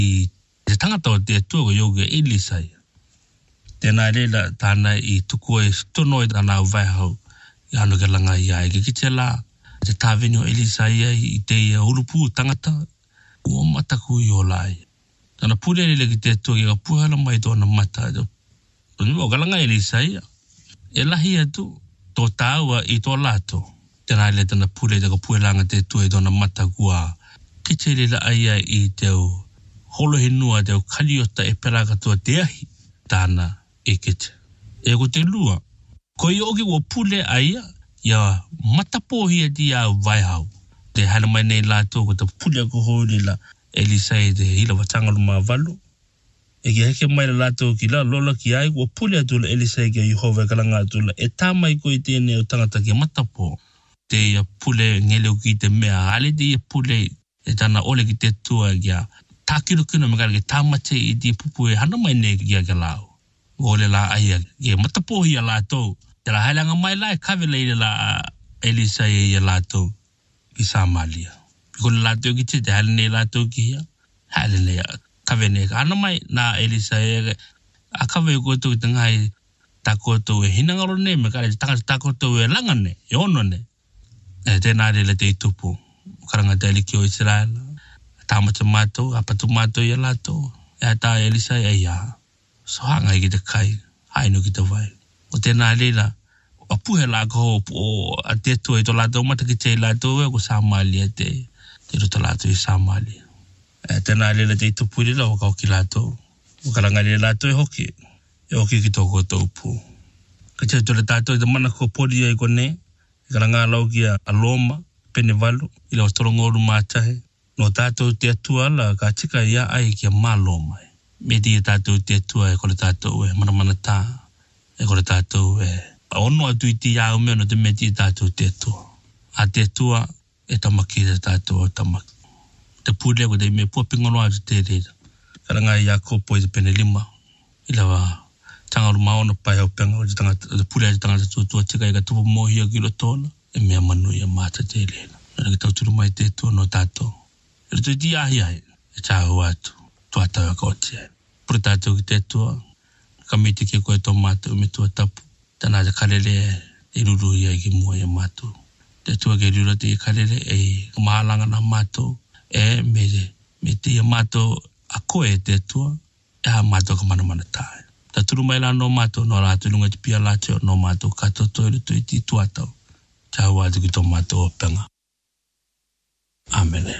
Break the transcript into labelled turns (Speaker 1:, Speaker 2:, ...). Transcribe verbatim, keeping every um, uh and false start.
Speaker 1: i te tangata o te atua ko yoga Elisa ia. Tēnā reila tāna i tuku e tono i tāna au vai hau i anu ke langa ia e ki te la te tāwene o Elisa ia i te urupu tangata ua mataku i o lai. Tāna pūre reila ki te atua ki ka puhala mai tōna mata. O ka langa Elisa ia. E lahi atu tō tāua i tō lato. Tēnā reila tāna pūre te ka puhelanga te atua i tōna mata kua ki te reila aia i teo holo he nua teo kaliota e pera katoa te ahi tāna e kete. E ko te lua, ko i oki ua pule aia, ia matapohi e di a vai hau. Te hana mai nei lato, ko te pule ko hori la Elisa e te hila watanga luma valu. E ki heke mai la lato ki la lola ki ai, ua pule atu la Elisa e ki a Yehova e kalanga atu la, e tā mai ko i tēne o tangata ki matapo. Te ia pule ngele o ki te mea, ale te ia pule e tāna ole ki te tua ki a tākiro kino me kare ki tāmate i di pupu e hana mai nei ki a ke lao. Ole la aia, ye matapohi a lato. Te la hailanga mai la e kawe leile la Elisa e a lato ki Samalia. Piko le lato ki te, te haile nei lato ki hia, haile nei kawe nei. Ana mai na Elisa e a kawe e koto ki te ngai ta koto e hinangaro nei, me kare takata ta koto e langa nei, e ono nei. E tēnā reila te itupu, karanga te ali ki o Israel, tāmata mato, apatu mato i a lato, e a tā Elisa e ia. So hanga i ki te kai, hainu ki te vai. O tēnā reila, a puhe la ko o a te tua i to lato, mata ki te lato e ko Samalia te, te ruta lato i Samalia. E tēnā reila te itupu reila o kau ki lato, o karanga reila lato e hoki, e hoki ki toko tau pu. Ka te tole tato i te mana ko pori ai kone, e karanga lau ki a Loma, pene valu, i lau storongoru mātahe, no tato te atua la ka tika ia ai ki a Maloma e. Me di tātou te atua e kore tātou e manamana tā, e kore tātou e ono atu i ti au mea no te me di tātou te atua. A te atua e tamaki te tātou o tamaki. Te pūrea ko te me puapingono atu te reira. Karanga i a kopo i te pene lima. I lawa tangaru maona pai au penga o te pūrea te tangata tūtua tika i ka tupu mohi a kilo tōna. E mea manu i a mata te reira. Nara ki tau turu mai te atua no tātou. E rutu i ti ahi ai, e tāhu atu. Tua tau e koti ai. Pura tātou ki te tua, ka miti ki koe tō mātou me tua tapu. Tana te karele e ruru i ai ki mua i a mātou. Te tua ke rura te i karele e mahalanga na mātou e me, me te i a mātou a koe te tua e ha mātou ka mana mana tāe. Ta turu mai la no mātou no rātou lunga te pia lāteo no mātou katoto i rutu i ti tua tau. Tau atu ki tō mātou o penga. Amen.